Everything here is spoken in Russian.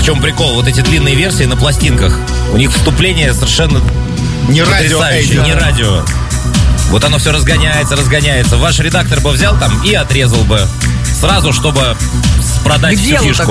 В чем прикол? Вот эти длинные версии на пластинках, у них вступление совершенно не потрясающее, радио, не радио. Вот оно все разгоняется. Ваш редактор бы взял там и отрезал бы. Сразу, чтобы продать к всю делу, фишку.